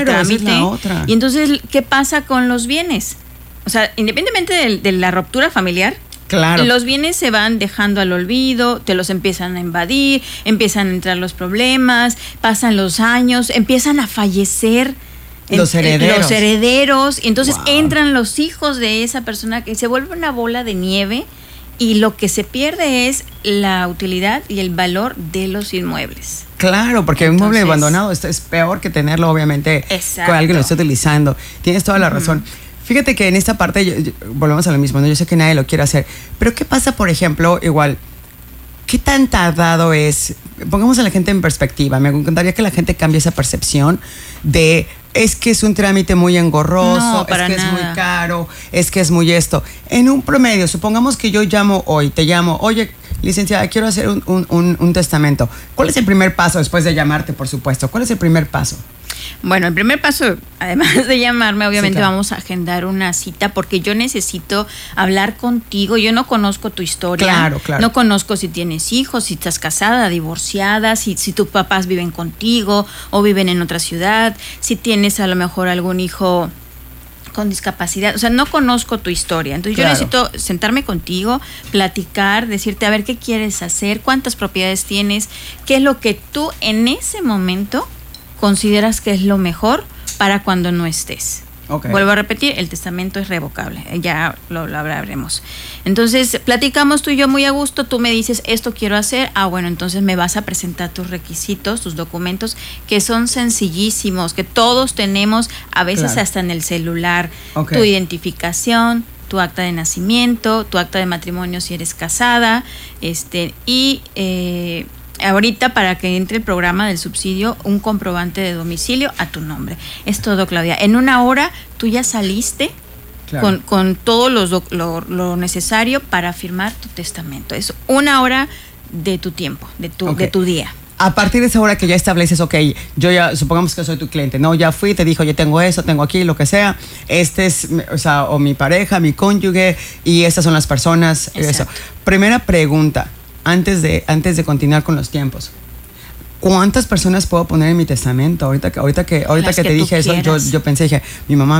trámite. Esa es la otra. Y entonces, ¿qué pasa con los bienes? O sea, independientemente de la ruptura familiar, claro, los bienes se van dejando al olvido, te los empiezan a invadir, empiezan a entrar los problemas, pasan los años, empiezan a fallecer los herederos. Y entonces entran los hijos de esa persona que se vuelve una bola de nieve y lo que se pierde es la utilidad y el valor de los inmuebles. Claro, porque un inmueble abandonado es peor que tenerlo, obviamente, con alguien lo está utilizando. Tienes toda la razón. Fíjate que en esta parte, volvemos a lo mismo, ¿no? Yo sé que nadie lo quiere hacer, pero ¿qué pasa, por ejemplo, igual, qué tan tardado es? Pongamos a la gente en perspectiva, me encantaría que la gente cambie esa percepción de, es que es un trámite muy engorroso, es que es muy caro, es que es muy esto. En un promedio, supongamos que yo te llamo, oye, licenciada, quiero hacer un testamento. ¿Cuál es el primer paso después de llamarte, por supuesto? ¿Cuál es el primer paso? Bueno, el primer paso, además de llamarme, obviamente vamos a agendar una cita porque yo necesito hablar contigo. Yo no conozco tu historia. Claro. No conozco si tienes hijos, si estás casada, divorciada, si tus papás viven contigo o viven en otra ciudad, si tienes a lo mejor algún hijo con discapacidad. O sea, no conozco tu historia. Entonces yo necesito sentarme contigo, platicar, decirte a ver qué quieres hacer, cuántas propiedades tienes, qué es lo que tú en ese momento consideras que es lo mejor para cuando no estés. Vuelvo a repetir, el testamento es revocable, ya lo hablaremos. Entonces, platicamos tú y yo muy a gusto, tú me dices, esto quiero hacer, bueno, entonces me vas a presentar tus requisitos, tus documentos, que son sencillísimos, que todos tenemos, a veces hasta en el celular, tu identificación, tu acta de nacimiento, tu acta de matrimonio si eres casada, ahorita para que entre el programa del subsidio, un comprobante de domicilio a tu nombre. Es todo, Claudia. En una hora tú ya saliste con todo lo necesario para firmar tu testamento. Es una hora de tu tiempo, de tu día. A partir de esa hora que ya estableces, yo ya, supongamos que soy tu cliente, ¿no? Ya fui, te dijo, yo tengo eso, tengo aquí, lo que sea. Este es, o mi pareja, mi cónyuge, y estas son las personas. Eso. Primera pregunta. Antes de continuar con los tiempos, ¿cuántas personas puedo poner en mi testamento? Ahorita que te dije eso, yo pensé, dije, mi mamá,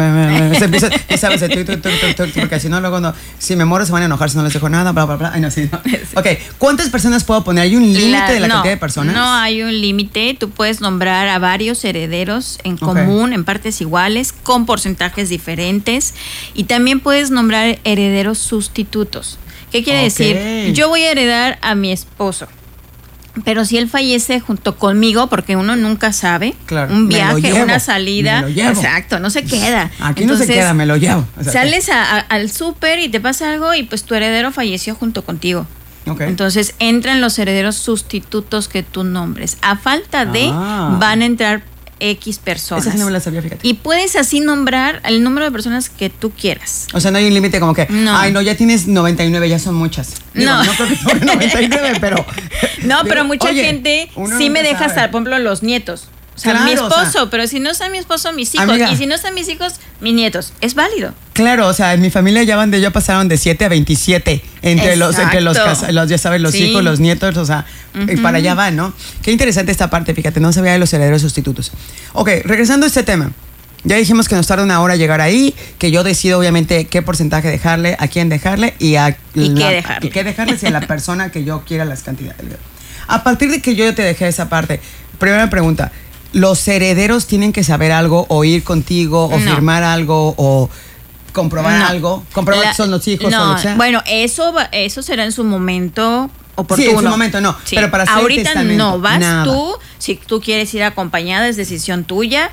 ¿sabes? Porque si no, luego no, si me muero se van a enojar si no les dejo nada, bla, bla, bla. Ay, no, sí, no. ¿Cuántas personas puedo poner? ¿Hay un límite de la cantidad de personas? No hay un límite. Tú puedes nombrar a varios herederos en común, en partes iguales, con porcentajes diferentes. Y también puedes nombrar herederos sustitutos. ¿Qué quiere decir? Yo voy a heredar a mi esposo, pero si él fallece junto conmigo, porque uno nunca sabe, un viaje, una salida, exacto, no se queda. Aquí entonces, no se queda, me lo llevo. Sales al súper y te pasa algo y pues tu heredero falleció junto contigo. Entonces entran los herederos sustitutos que tú nombres. A falta de, van a entrar X personas. Esa sí no me la sabía, fíjate. Y puedes así nombrar el número de personas que tú quieras. O sea, no hay un límite como que, ya tienes 99, ya son muchas. No creo que son 99, pero... pero mucha gente sí me deja estar, por ejemplo, los nietos. O sea, mi esposo, pero si no está mi esposo, mis hijos. Amiga, y si no están mis hijos, mis nietos. Es válido. Claro, o sea, en mi familia ya pasaron de 7 a 27 entre los ya sabes, los hijos, los nietos, o sea, para allá van, ¿no? Qué interesante esta parte, fíjate, no sabía de los herederos sustitutos. Regresando a este tema. Ya dijimos que nos tarda una hora llegar ahí, que yo decido obviamente qué porcentaje dejarle, a quién dejarle y qué dejarle si a la persona que yo quiera las cantidades. A partir de que yo te dejé esa parte, primera pregunta, ¿los herederos tienen que saber algo o ir contigo o firmar algo o comprobar algo? ¿Comprobar que son los hijos o lo que sea? Bueno, eso será en su momento oportuno. Sí, en su momento no. Sí. Pero para hacer ahorita testamento, no, vas nada. tú, si tú quieres ir acompañada es decisión tuya,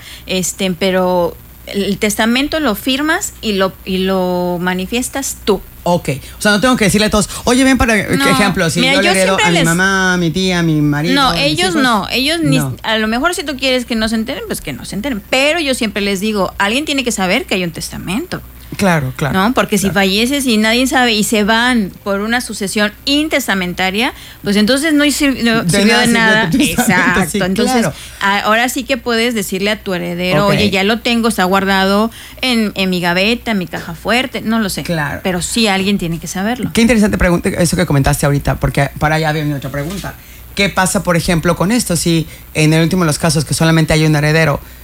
pero el testamento lo firmas y lo manifiestas tú. O sea, no tengo que decirle a todos, oye, ven para ejemplo, si yo le heredo a mi mamá, a mi tía, a mi marido. No, ellos no. A lo mejor si tú quieres que no se enteren, pues que no se enteren. Pero yo siempre les digo, alguien tiene que saber que hay un testamento. Claro. ¿No? Porque si falleces y nadie sabe y se van por una sucesión intestamentaria, pues entonces no sirvió de nada. Exacto. Sí, entonces, ahora sí que puedes decirle a tu heredero, oye, ya lo tengo, está guardado en mi gaveta, en mi caja fuerte, no lo sé. Claro. Pero sí alguien tiene que saberlo. Qué interesante pregunta eso que comentaste ahorita, porque para allá viene otra pregunta. ¿Qué pasa, por ejemplo, con esto? Si en el último de los casos que solamente hay un heredero,